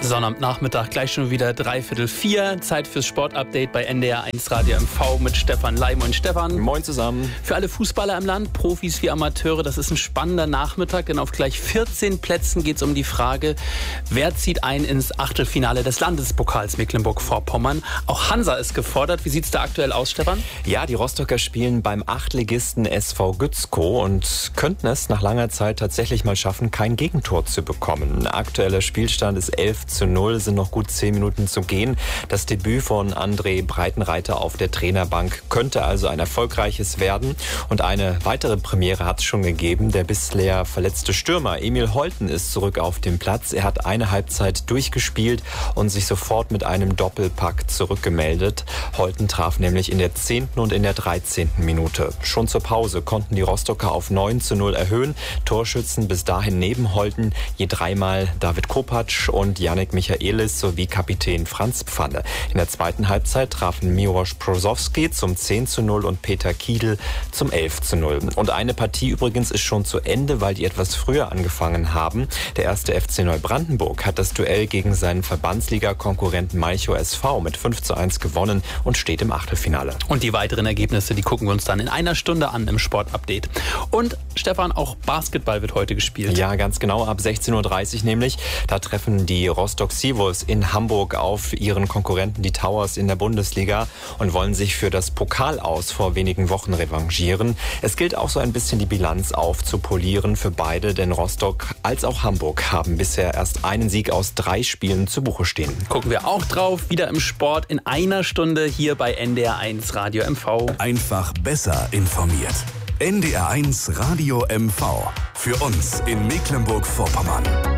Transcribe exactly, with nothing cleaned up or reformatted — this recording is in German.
Sonnabendnachmittag, gleich schon wieder dreiviertel vier. Zeit fürs Sportupdate bei N D R eins Radio M V mit Stefan Lai. Moin Stefan. Moin zusammen. Für alle Fußballer im Land, Profis wie Amateure, das ist ein spannender Nachmittag, denn auf gleich vierzehn Plätzen geht es um die Frage, wer zieht ein ins Achtelfinale des Landespokals Mecklenburg-Vorpommern. Auch Hansa ist gefordert. Wie sieht es da aktuell aus, Stefan? Ja, die Rostocker spielen beim Achtligisten S V Gützkow und könnten es nach langer Zeit tatsächlich mal schaffen, kein Gegentor zu bekommen. Aktueller Spielstand ist elf zu null, sind noch gut zehn Minuten zu gehen. Das Debüt von André Breitenreiter auf der Trainerbank könnte also ein erfolgreiches werden. Und eine weitere Premiere hat es schon gegeben. Der bisher verletzte Stürmer Emil Holten ist zurück auf dem Platz. Er hat eine Halbzeit durchgespielt und sich sofort mit einem Doppelpack zurückgemeldet. Holten traf nämlich in der zehnten und in der dreizehnten Minute. Schon zur Pause konnten die Rostocker auf neun zu null erhöhen. Torschützen bis dahin neben Holten je dreimal David Kopacz und Yannick Michaelis sowie Kapitän Franz Pfanne. In der zweiten Halbzeit trafen Miłosz Brozowski zum zehn zu null und Peter Kiedl zum elf zu null. Und eine Partie übrigens ist schon zu Ende, weil die etwas früher angefangen haben. Der erste F C Neubrandenburg hat das Duell gegen seinen Verbandsliga-Konkurrenten Malchow S V mit fünf zu eins gewonnen und steht im Achtelfinale. Und die weiteren Ergebnisse, die gucken wir uns dann in einer Stunde an im Sportupdate. Und Stefan, auch Basketball wird heute gespielt. Ja, ganz genau, ab sechzehn Uhr dreißig nämlich. Da treffen die Rostock Seawolves in Hamburg auf ihren Konkurrenten die Towers in der Bundesliga und wollen sich für das Pokal-Aus vor wenigen Wochen revanchieren. Es gilt auch so ein bisschen die Bilanz aufzupolieren für beide, denn Rostock als auch Hamburg haben bisher erst einen Sieg aus drei Spielen zu Buche stehen. Gucken wir auch drauf, wieder im Sport in einer Stunde hier bei N D R eins Radio M V. Einfach besser informiert. N D R eins Radio M V. Für uns in Mecklenburg-Vorpommern.